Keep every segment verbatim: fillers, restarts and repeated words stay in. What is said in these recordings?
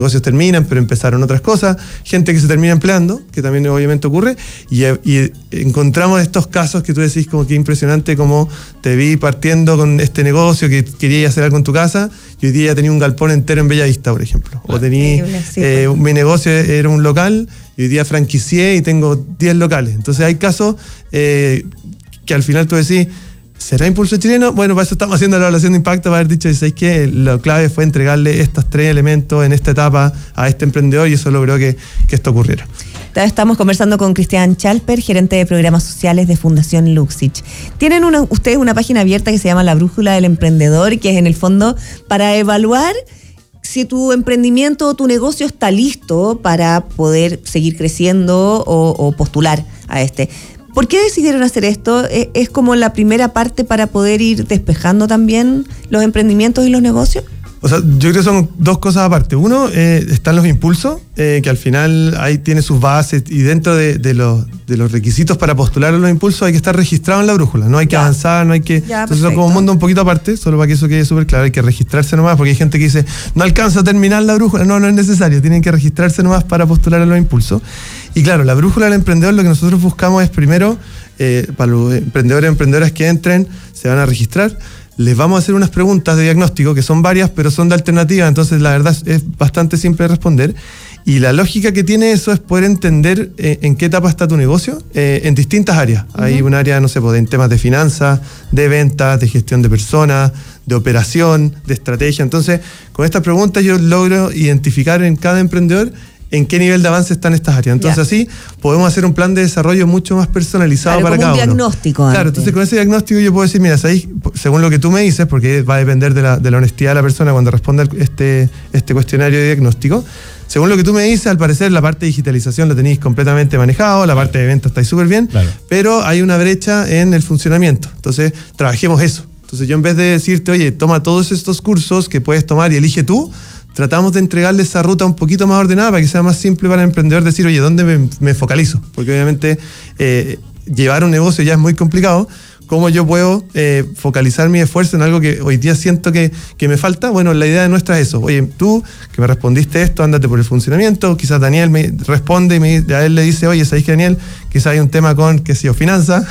negocios terminan, pero empezaron otras cosas, gente que se termina empleando, que también obviamente ocurre, y, y encontramos estos casos que tú decís como que impresionante, como te vi partiendo con este negocio que querías hacer algo en tu casa, y hoy día ya tenía un galpón entero en Bellavista, por ejemplo. O tenía, sí, eh, mi negocio era un local, y hoy día franquicié y tengo diez locales. Entonces hay casos eh, que al final tú decís, ¿será Impulso Chileno? Bueno, para eso estamos haciendo la evaluación de impacto, para haber dicho, ¿sabéis qué? Lo clave fue entregarle estos tres elementos en esta etapa a este emprendedor y eso logró que, que esto ocurriera. Estamos conversando con Cristian Chalper, gerente de programas sociales de Fundación Luxich. Tienen una, ustedes una página abierta que se llama La Brújula del Emprendedor, que es en el fondo para evaluar si tu emprendimiento o tu negocio está listo para poder seguir creciendo o, o postular a este. ¿Por qué decidieron hacer esto? ¿Es como la primera parte para poder ir despejando también los emprendimientos y los negocios? O sea, yo creo que son dos cosas aparte. Uno, eh, están los impulsos, eh, que al final ahí tiene sus bases y dentro de, de, los, de los requisitos para postular a los impulsos hay que estar registrado en la brújula. No hay que ya. avanzar, no hay que... Ya, entonces es como un mundo un poquito aparte, solo para que eso quede súper claro. Hay que registrarse nomás, porque hay gente que dice, no alcanza a terminar la brújula. No, no es necesario. Tienen que registrarse nomás para postular a los impulsos. Y claro, la brújula del emprendedor, lo que nosotros buscamos es primero, eh, para los emprendedores y emprendedoras que entren, se van a registrar, les vamos a hacer unas preguntas de diagnóstico, que son varias, pero son de alternativa, entonces la verdad es bastante simple de responder. Y la lógica que tiene eso es poder entender eh, en qué etapa está tu negocio eh, en distintas áreas. Uh-huh. Hay un área, no sé, en temas de finanzas, de ventas, de gestión de personas, de operación, de estrategia. Entonces, con estas preguntas yo logro identificar en cada emprendedor en qué nivel de avance están estas áreas. Entonces ya. así podemos hacer un plan de desarrollo mucho más personalizado claro, para cada uno. Un diagnóstico. Claro, antes. Entonces con ese diagnóstico yo puedo decir, mira, ¿sabéis? Según lo que tú me dices, porque va a depender de la, de la honestidad de la persona cuando responda este, este cuestionario de diagnóstico, según lo que tú me dices, al parecer la parte de digitalización la tenéis completamente manejado, la parte de ventas está súper bien, claro. pero hay una brecha en el funcionamiento. Entonces trabajemos eso. Entonces yo en vez de decirte, oye, toma todos estos cursos que puedes tomar y elige tú, tratamos de entregarle esa ruta un poquito más ordenada para que sea más simple para el emprendedor decir, oye, ¿dónde me, me focalizo? Porque obviamente eh, llevar un negocio ya es muy complicado. ¿Cómo yo puedo eh, focalizar mi esfuerzo en algo que hoy día siento que, que me falta? Bueno, la idea nuestra es eso. Oye, tú que me respondiste esto, ándate por el funcionamiento. Quizás Daniel me responde y me, a él le dice, oye, ¿sabéis que Daniel? Quizás hay un tema con, qué sé yo, finanzas.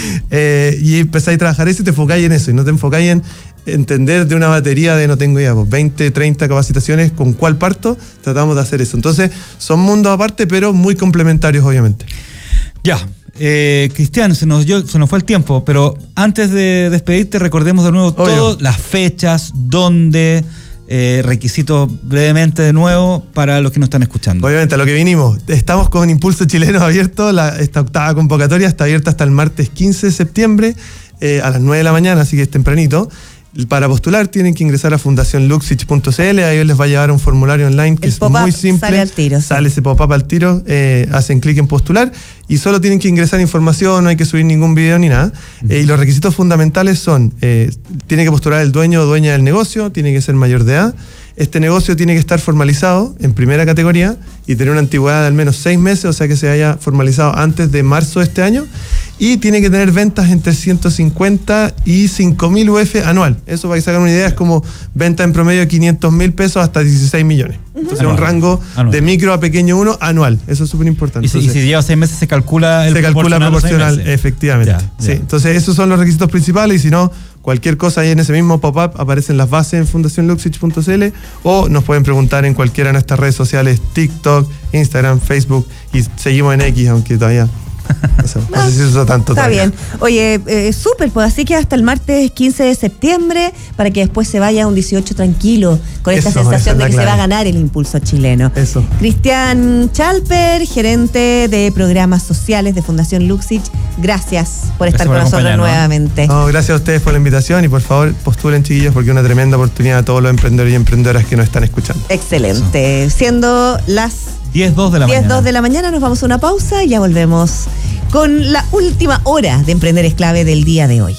eh, y empezáis a trabajar eso y te enfocáis en eso. Y no te enfocáis en entender de una batería de, no tengo idea, pues veinte, treinta capacitaciones, ¿con cuál parto? Tratamos de hacer eso. Entonces, son mundos aparte, pero muy complementarios, obviamente. Ya. Eh, Cristian, se nos, dio, se nos fue el tiempo, pero antes de despedirte, recordemos de nuevo todas las fechas, dónde, eh, requisitos brevemente de nuevo para los que nos están escuchando. Obviamente, a lo que vinimos, estamos con Impulso Chileno abierto, la, esta octava convocatoria está abierta hasta el martes quince de septiembre eh, a las nueve de la mañana, así que es tempranito. Para postular tienen que ingresar a fundación luxich punto c l, ahí les va a llevar un formulario online que el es muy simple. Sale al tiro. Sale ese pop-up al tiro, eh, hacen clic en postular y solo tienen que ingresar información, no hay que subir ningún video ni nada. Uh-huh. Eh, y los requisitos fundamentales son, eh, tiene que postular el dueño o dueña del negocio, tiene que ser mayor de edad, este negocio tiene que estar formalizado en primera categoría y tener una antigüedad de al menos seis meses, o sea que se haya formalizado antes de marzo de este año, y tiene que tener ventas entre ciento cincuenta y cinco mil U F anual. Eso, para que se hagan una idea, es como venta en promedio de quinientos mil pesos hasta dieciséis millones. Entonces es un rango anual. De micro a pequeño uno anual. Eso es súper importante. Y, si, y si lleva seis meses se calcula el se calcula proporcional, efectivamente. Ya, ya. Sí, entonces esos son los requisitos principales y si no, cualquier cosa ahí en ese mismo pop-up aparecen las bases en fundación luxich punto c l o nos pueden preguntar en cualquiera de nuestras redes sociales, TikTok, Instagram, Facebook, y seguimos en X, aunque todavía... O sea, no, no sé si eso tanto. Está todavía. bien. Oye, eh, súper, pues así que hasta el martes quince de septiembre para que después se vaya un dieciocho tranquilo con esta eso, sensación de que clave. Se va a ganar el impulso chileno. Eso. Cristian Chalper, gerente de programas sociales de Fundación Luxich, gracias por estar gracias con nosotros nuevamente. No, gracias a ustedes por la invitación y por favor postulen, chiquillos, porque es una tremenda oportunidad a todos los emprendedores y emprendedoras que nos están escuchando. Excelente. Eso. Siendo las diez dos de la mañana. diez dos de la mañana, nos vamos a una pausa y ya volvemos con la última hora de Emprender es Clave del día de hoy.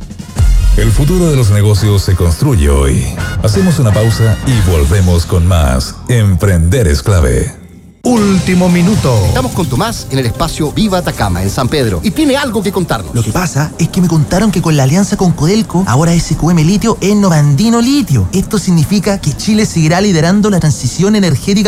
El futuro de los negocios se construye hoy. Hacemos una pausa y volvemos con más Emprender es Clave. Último minuto. Estamos con Tomás en el espacio Viva Atacama, en San Pedro, y tiene algo que contarnos. Lo que pasa es que me contaron que con la alianza con Codelco, ahora S Q M Litio es Novandino Litio. Esto significa que Chile seguirá liderando la transición energética